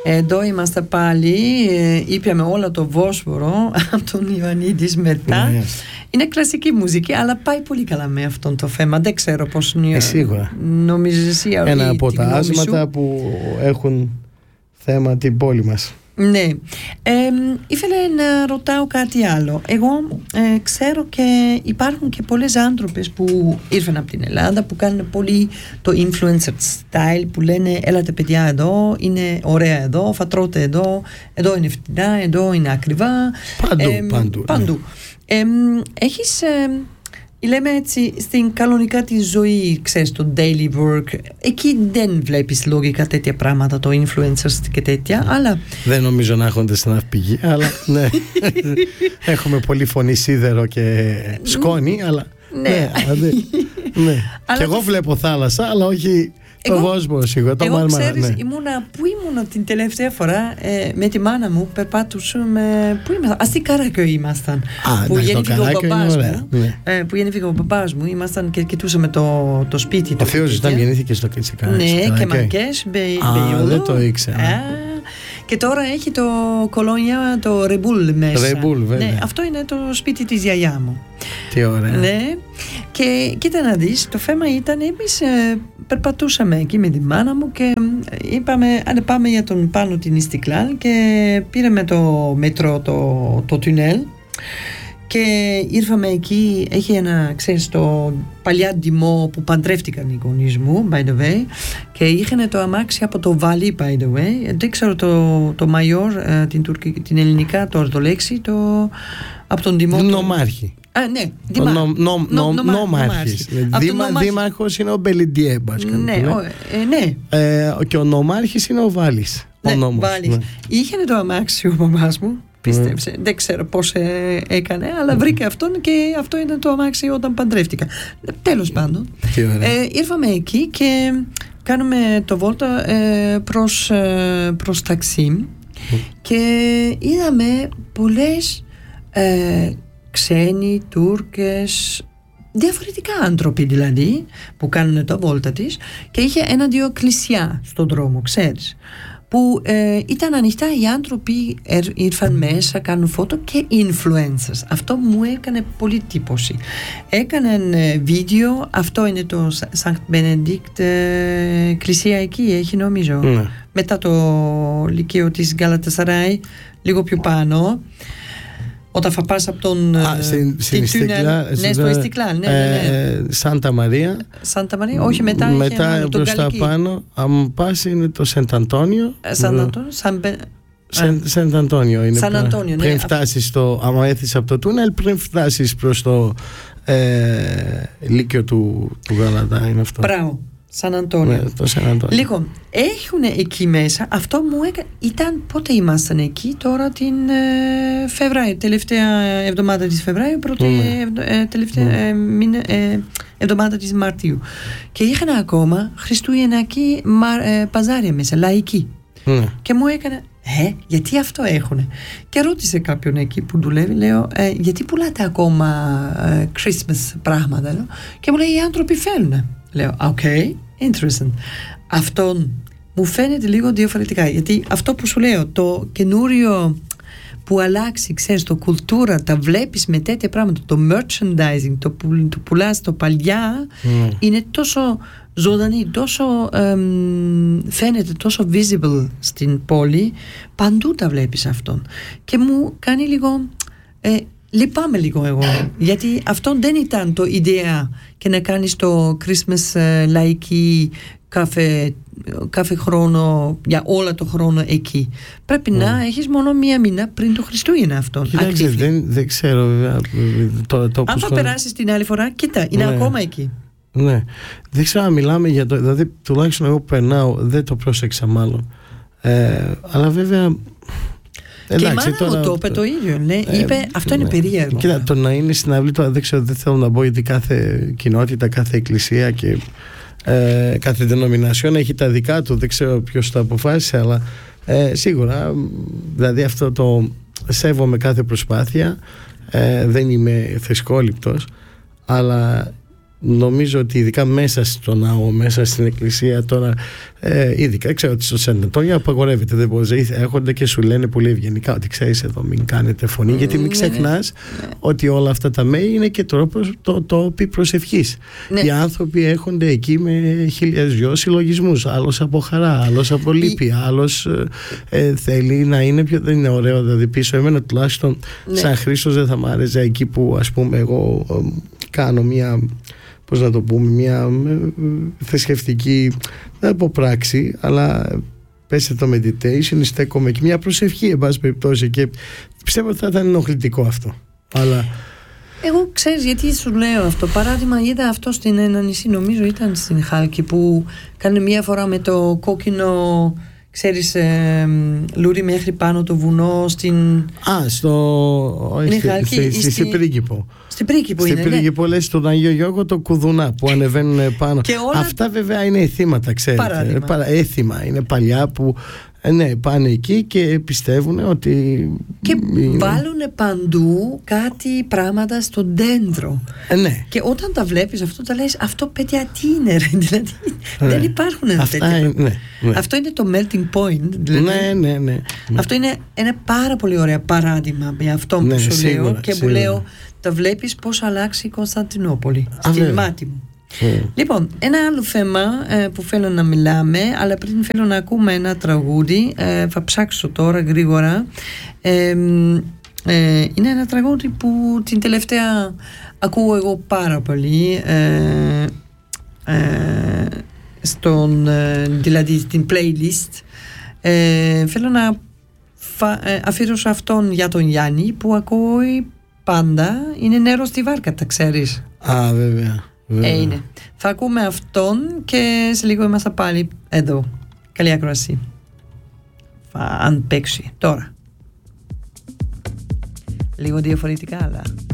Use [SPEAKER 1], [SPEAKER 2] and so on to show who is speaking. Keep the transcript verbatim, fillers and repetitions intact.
[SPEAKER 1] Εδώ είμαστε πάλι. Ήπιαμε όλα το Βόσπορο από τον Ιωαννίδης μετά. Yeah. Είναι κλασική μουσική, αλλά πάει πολύ καλά με αυτό το θέμα. Δεν ξέρω πώς
[SPEAKER 2] ε, σίγουρα.
[SPEAKER 1] νομίζεις εσύ.
[SPEAKER 2] Ένα από τα άσματα που έχουν θέμα την πόλη μας.
[SPEAKER 1] Ναι. Ε, ήθελα να ρωτάω κάτι άλλο. Εγώ ε, ξέρω και υπάρχουν και πολλές άνθρωπες που ήρθαν από την Ελλάδα που κάνουν πολύ το influencer style, που λένε έλατε παιδιά εδώ, είναι ωραία εδώ, θα τρώτε εδώ, εδώ είναι φτηνά, εδώ είναι ακριβά.
[SPEAKER 2] Παντού, ε, παντού.
[SPEAKER 1] παντού. Ναι. Ε, έχεις... Ε, λέμε έτσι, στην κανονικά τη ζωή, ξέρεις, το daily work, εκεί δεν βλέπεις λογικά τέτοια πράγματα, το influencers και τέτοια, αλλά...
[SPEAKER 2] Δεν νομίζω να έχονται στην αυπηγή, αλλά ναι, έχουμε πολύ φωνή, σίδερο και σκόνη, αλλά
[SPEAKER 1] ναι,
[SPEAKER 2] ναι, δηλαδή, ναι.
[SPEAKER 1] Αλλά
[SPEAKER 2] και εγώ βλέπω θάλασσα, αλλά όχι...
[SPEAKER 1] Εγώ,
[SPEAKER 2] το Βόσπορο σίγουρα, το
[SPEAKER 1] εγώ
[SPEAKER 2] Μάρμαρα,
[SPEAKER 1] ξέρεις,
[SPEAKER 2] ναι.
[SPEAKER 1] ήμουνα, πού ήμουνα την τελευταία φορά ε, με τη μάνα μου, περπάτουσαμε, πού ήμασταν, ας την Καράκιο ήμασταν,
[SPEAKER 2] Α,
[SPEAKER 1] που
[SPEAKER 2] ναι,
[SPEAKER 1] γεννήθηκε ο μπαμπάς μου,
[SPEAKER 2] ναι.
[SPEAKER 1] ε, που γεννήθηκε ο μπαμπάς μου, ήμασταν και κοιτούσαμε το, το σπίτι του.
[SPEAKER 2] Ο θείος ήταν γεννήθηκε στο Καράκιο.
[SPEAKER 1] Ναι, και Μαρκές, Μπεϊόλο.
[SPEAKER 2] Δεν το ήξερα.
[SPEAKER 1] Και τώρα έχει το κολόνια, το Ρεμπούλ μέσα.
[SPEAKER 2] Ρεμπούλ, βέβαια.
[SPEAKER 1] Ναι, αυτό είναι το σπίτι της γιαγιά μου.
[SPEAKER 2] Τι ωραία.
[SPEAKER 1] Ναι. Και κοίτα να δεις, το θέμα ήταν, εμείς ε, περπατούσαμε εκεί με τη μάνα μου και είπαμε, αν πάμε για τον πάνω την Ιστικλάλ, και πήραμε το μέτρο, το, το τουνέλ, και ήρθαμε εκεί. Έχει ένα, ξέρεις, το παλιά ντυμό που παντρεύτηκαν οι γονείς μου, by the way, και είχαν το αμάξι από το Βαλί, by the way. Δεν ξέρω το, το μαϊόρ, την, την ελληνικά τώρα το λέξη, το, από τον ντυμό.
[SPEAKER 2] Νομάρχη.
[SPEAKER 1] Α, ναι, δήμα...
[SPEAKER 2] νο, νο, νο, νο, νομάρχης. Δήμα, δήμαρχος είναι ο Μπελιντιέ,
[SPEAKER 1] ναι, ο, ε, ναι.
[SPEAKER 2] Ε, και ο νομάρχης είναι ο Βάλης.
[SPEAKER 1] Ναι,
[SPEAKER 2] ο νόμος.
[SPEAKER 1] Βάλης.
[SPEAKER 2] Ναι.
[SPEAKER 1] Είχε το αμάξι ο μπαμπάς μου, πίστεψε. Mm. Δεν ξέρω πώς ε, έκανε, αλλά mm. βρήκε αυτόν, και αυτό ήταν το αμάξι όταν παντρεύτηκα. Τέλος πάντων. Ε, ήρθαμε εκεί και κάνουμε το βόλτα ε, προς, ε, προς Ταξίμ mm. και είδαμε πολλές ε, ξένοι, Τούρκες, διαφορετικά άνθρωποι δηλαδή, που κάνουν το βόλτα της, και είχε ένα-δύο εκκλησιά στον δρόμο, ξέρεις, που ε, ήταν ανοιχτά, οι άνθρωποι ήρθαν μέσα, κάνουν φώτο, και influencers. Αυτό μου έκανε πολύ τύπωση. Έκαναν ε, βίντεο, αυτό είναι το Σανκ Μπενεντίκτ ε, εκκλησία εκεί, έχει νομίζω, mm. μετά το λυκείο της Γκαλατασαράι, λίγο πιο πάνω. Όταν θα πας από τον
[SPEAKER 2] Α, στην, στην Ιστικλάλ,
[SPEAKER 1] ναι, στο Ιστικλάλ, ναι, ναι, ναι.
[SPEAKER 2] Ε, Σάντα Μαρία.
[SPEAKER 1] Σάντα Μαρία, όχι, μετά,
[SPEAKER 2] μετά
[SPEAKER 1] είχε
[SPEAKER 2] προς τα πάνω, αν πας είναι το Σεντ Αντώνιο.
[SPEAKER 1] Σαντ Αντώνιο, Σαν Μπε...
[SPEAKER 2] Σεντ Αντώνιο είναι.
[SPEAKER 1] Σαν Αντώνιο,
[SPEAKER 2] πριν
[SPEAKER 1] ναι.
[SPEAKER 2] φτάσεις στο, άμα έρθεις από το τούνελ, πριν φτάσεις προς το ε, λύκειο του, του Γαλατά, είναι αυτό.
[SPEAKER 1] Μπράβο. Σαν Αντώνιο.
[SPEAKER 2] Ναι, το Σαν Αντώνιο.
[SPEAKER 1] Λοιπόν, έχουν εκεί μέσα, αυτό μου έκανε, ήταν, πότε ήμασταν εκεί, τώρα την ε, Φεβράιο, τελευταία εβδομάδα της Φεβράιο, πρώτη mm. ε, τελευταία mm. ε, μήνα, ε, εβδομάδα της Μαρτίου. Και είχαν ακόμα χριστουγεννιακή ε, παζάρια μέσα, λαϊκή. Mm. Και μου έκανε, ε, γιατί αυτό έχουνε. Και ρώτησε κάποιον εκεί που δουλεύει, λέω, ε, γιατί πουλάτε ακόμα ε, Christmas πράγματα, λέω? Και μου λέει, οι άνθρωποι θέλουν. Λέω, ok, interesting. Αυτό μου φαίνεται λίγο διαφορετικά, γιατί αυτό που σου λέω, το καινούριο που αλλάξει, ξέρεις, το κουλτούρα, τα βλέπεις με τέτοια πράγματα, το merchandising, το που το πουλάς το παλιά, mm. είναι τόσο ζωντανή, τόσο εμ, φαίνεται τόσο visible στην πόλη, παντού τα βλέπεις αυτόν, και μου κάνει λίγο ε, λυπάμαι λίγο εγώ, γιατί αυτό δεν ήταν το ιδέα, και να κάνεις το Christmas uh, λαϊκή κάθε, κάθε χρόνο, για όλα το χρόνο εκεί. Πρέπει mm. να έχεις μόνο μία μήνα πριν το Χριστούγεννα αυτό.
[SPEAKER 2] Κοιτάξτε, δεν, δεν ξέρω βέβαια το, το
[SPEAKER 1] αν θα χρόνο... περάσεις την άλλη φορά, κοίτα, είναι ναι. ακόμα εκεί.
[SPEAKER 2] Ναι, δεν ξέρω αν μιλάμε για το, δηλαδή τουλάχιστον εγώ που περνάω, δεν το πρόσεξα μάλλον, ε, αλλά βέβαια.
[SPEAKER 1] Και εντάξει, η μάνα τώρα, μου το είπε το ίδιο. Ναι, ε, είπε, αυτό είναι ναι. περίεργο.
[SPEAKER 2] Κοίτα, το να είναι στην αυλή, τώρα δεν ξέρω, δεν θέλω να πω, γιατί κάθε κοινότητα, κάθε εκκλησία και ε, κάθε denomination έχει τα δικά του. Δεν ξέρω ποιος το αποφάσισε, αλλά ε, σίγουρα, δηλαδή αυτό το σέβομαι κάθε προσπάθεια. Ε, δεν είμαι θρησκόληπτος, αλλά νομίζω ότι ειδικά μέσα στο ναό, μέσα στην εκκλησία τώρα, ε, ειδικά ξέρω ότι στο Σεν Αντώνιο απαγορεύεται, δεν μπορεί, έρχονται και σου λένε πολύ ευγενικά ότι ξέρεις εδώ μην κάνετε φωνή, γιατί μην ξεχνάς ναι, ναι. ότι όλα αυτά τα μέη είναι και τρόπος το, το όπι προσευχής. Ναι. Οι άνθρωποι έρχονται εκεί με χίλιες δυο συλλογισμούς, άλλος από χαρά, άλλος από λύπη, Η... άλλος ε, θέλει να είναι πιο, δεν είναι ωραίο δηλαδή πίσω, εμένα τουλάχιστον ναι. σαν Χρήστος δεν θα μ' άρεσε εκεί που ας πούμε εγώ ε, κάνω μια, πώς να το πούμε, μια θρησκευτική, δεν θα πω πράξη, αλλά πέστε το meditation, στέκομαι και μια προσευχή εν πάση περιπτώσει, και πιστεύω ότι θα ήταν ενοχλητικό αυτό. Αλλά
[SPEAKER 1] εγώ ξέρεις γιατί σου λέω αυτό. Παράδειγμα, είδα αυτό στην ένα νησί, νομίζω ήταν στην Χάλκη, που κάνει μία φορά με το κόκκινο, ξέρεις, ε, λούρι μέχρι πάνω το βουνό στην...
[SPEAKER 2] Α, στο...
[SPEAKER 1] Είναι στη, Χάλκη,
[SPEAKER 2] στη, στη, στην Πρίγκιπο.
[SPEAKER 1] Στην Πρίγκιπο είναι,
[SPEAKER 2] Στην Πρίγκιπο, ναι. Λες τον Αγίο Γιώργο το κουδουνά που ανεβαίνουν πάνω. Όλα... Αυτά βέβαια είναι θύματα, ξέρετε. Παράδειγμα. Έθιμα, είναι παλιά που ναι, πάνε εκεί και πιστεύουν ότι...
[SPEAKER 1] Και είναι... βάλουν παντού κάτι πράγματα στο δέντρο.
[SPEAKER 2] Ε, ναι.
[SPEAKER 1] Και όταν τα βλέπεις αυτό, τα λες, αυτό παιδιά τι είναι ρε, δηλαδή ναι. δεν υπάρχουν τέτοια.
[SPEAKER 2] Είναι, ναι, ναι.
[SPEAKER 1] Αυτό είναι το melting point. Δηλαδή.
[SPEAKER 2] Ναι, ναι, ναι.
[SPEAKER 1] Αυτό είναι ένα πάρα πολύ ωραίο παράδειγμα με αυτό που
[SPEAKER 2] ναι,
[SPEAKER 1] σου
[SPEAKER 2] σίγουρα,
[SPEAKER 1] λέω και
[SPEAKER 2] σίγουρα.
[SPEAKER 1] που λέω, τα βλέπεις πώς αλλάξει η Κωνσταντινούπολη στην μάτι μου. Mm. Λοιπόν, ένα άλλο θέμα ε, που θέλω να μιλάμε, αλλά πριν θέλω να ακούμε ένα τραγούδι, ε, θα ψάξω τώρα γρήγορα. ε, ε, είναι ένα τραγούδι που την τελευταία ακούω εγώ πάρα πολύ, ε, ε, στον, ε, δηλαδή στην playlist. ε, θέλω να φα, ε, αφιερώσω αυτόν για τον Γιάννη που ακούει πάντα. Είναι νερό στη βάρκα, τα ξέρεις?
[SPEAKER 2] Α, βέβαια.
[SPEAKER 1] Ε, είναι. Θα ακούμε αυτόν και σε λίγο είμαστε πάλι εδώ. Καλή ακρόαση. Θα αν παίξει τώρα. Λίγο διαφορετικά, αλλά